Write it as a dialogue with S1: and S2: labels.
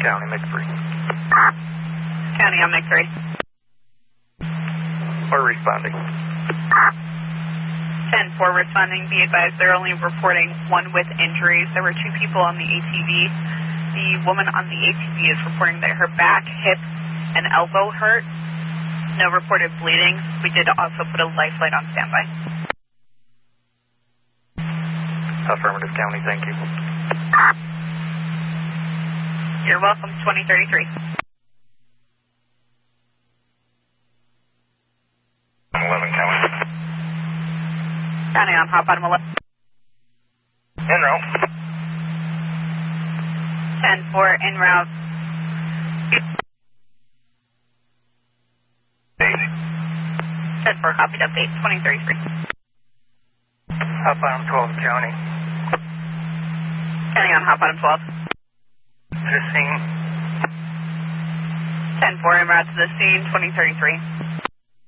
S1: County, MIG-3.
S2: County on MIG-3.
S1: We're responding.
S2: 10-4 responding. Be advised they're only reporting one with injuries. There were two people on the ATV. The woman on the ATV is reporting that her back, hip, and elbow hurt. No reported bleeding. We did also put a lifeline on standby.
S1: Affirmative, County, thank you.
S2: You're welcome, 2033.
S1: 11, County.
S2: County on hot bottom 11.
S1: En route.
S2: 10-4 en route. 10-4 copied update, 2033.
S1: Hot bottom 12, County.
S2: County on hot bottom 12.
S1: To the scene.
S2: 10-4 en route to the scene, 2033.